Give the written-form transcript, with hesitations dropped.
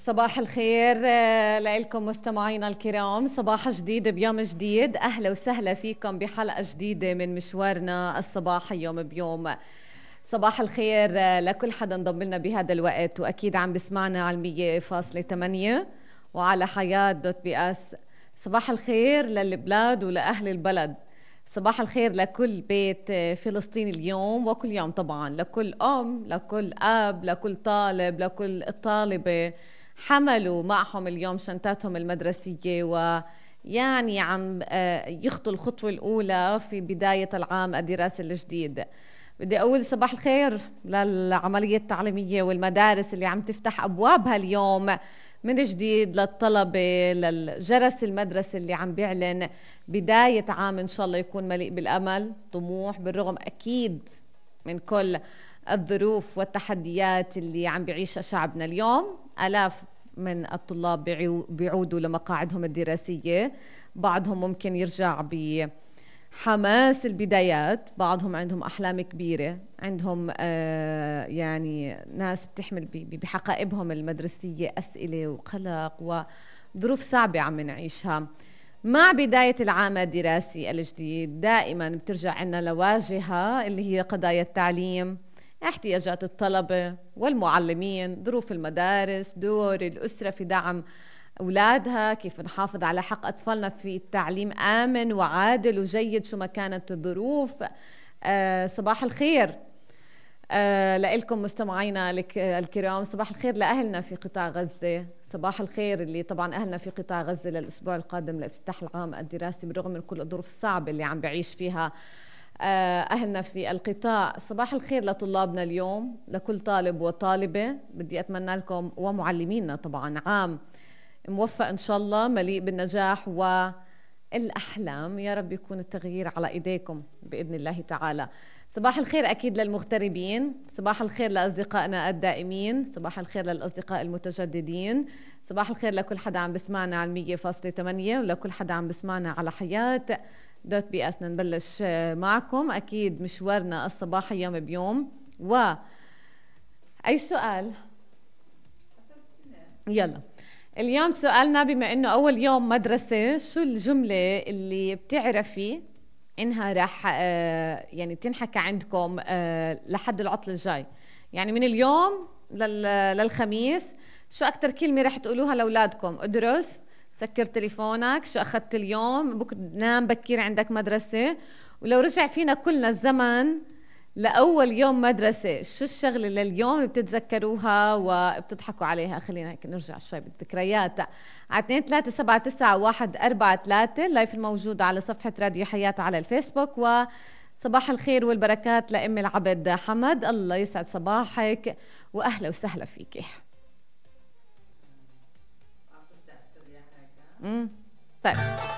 صباح الخير لكم مستمعينا الكرام. صباح جديد بيوم جديد، أهلا وسهلا فيكم بحلقة جديدة من مشوارنا الصباحي يوم بيوم. صباح الخير لكل حدا انضم لنا بهذا الوقت، وأكيد عم بسمعنا على 100.8 وعلى حياة دوت بي اس. صباح الخير للبلاد ولأهل البلد. صباح الخير لكل بيت فلسطيني اليوم وكل يوم، طبعا لكل أم، لكل أب، لكل طالب، لكل طالبة حملوا معهم اليوم شنطاتهم المدرسية، ويعني عم يخطوا الخطوة الأولى في بداية العام الدراسي الجديد. بدي أقول صباح الخير للعملية التعليمية والمدارس اللي عم تفتح أبوابها اليوم من جديد للطلبة، للجرس المدرسة اللي عم بيعلن بداية عام إن شاء الله يكون مليء بالأمل، طموح، بالرغم أكيد من كل الظروف والتحديات اللي عم بيعيشها شعبنا اليوم. آلاف من الطلاب بيعودوا لمقاعدهم الدراسية، بعضهم ممكن يرجع بحماس البدايات، بعضهم عندهم أحلام كبيرة، عندهم يعني ناس بتحمل بحقائبهم المدرسية أسئلة وقلق وظروف صعبة عم نعيشها. مع بداية العام الدراسي الجديد دائما بترجع عنا لواجهة اللي هي قضايا التعليم، احتياجات الطلبة والمعلمين، ظروف المدارس، دور الأسرة في دعم أولادها، كيف نحافظ على حق أطفالنا في التعليم آمن وعادل وجيد شو ما كانت الظروف. صباح الخير لكم مستمعينا الكرام. صباح الخير لأهلنا في قطاع غزة. صباح الخير اللي طبعا أهلنا في قطاع غزة للأسبوع القادم لافتتاح العام الدراسي بالرغم من كل الظروف الصعبة اللي عم بعيش فيها أهلنا في القطاع. صباح الخير لطلابنا اليوم، لكل طالب وطالبة. بدي أتمنى لكم ومعلمينا طبعا عام موفق إن شاء الله، مليء بالنجاح والأحلام. يا رب يكون التغيير على إيديكم بإذن الله تعالى. صباح الخير أكيد للمغتربين، صباح الخير لأصدقائنا الدائمين، صباح الخير للأصدقاء المتجددين، صباح الخير لكل حدا عم بسمعنا على 100.8 ولكل حدا عم بسمعنا على حياة دوت بي اس. نبلش معكم أكيد مشوارنا الصباحي يوم بيوم. أي سؤال؟ يلا اليوم سؤالنا، بما إنه أول يوم مدرسة، شو الجملة اللي بتعرفي إنها راح يعني تنحكى عندكم لحد العطل الجاي، يعني من اليوم للخميس؟ شو أكتر كلمة راح تقولوها لأولادكم؟ ادرس، سكر تليفونك، شو أخذت اليوم، بكرة نام بكير عندك مدرسة. ولو رجع فينا كلنا الزمن لأول يوم مدرسة، شو الشغلة اللي اليوم بتتذكروها وبتضحكوا عليها؟ خلينا هيك نرجع شوي بالذكريات. على 2-3-7-9-1-4-3 اللايف الموجود على صفحة راديو حياة على الفيسبوك. وصباح الخير والبركات لأم العبد حمد، الله يسعد صباحك وأهلا وسهلا فيك. طيب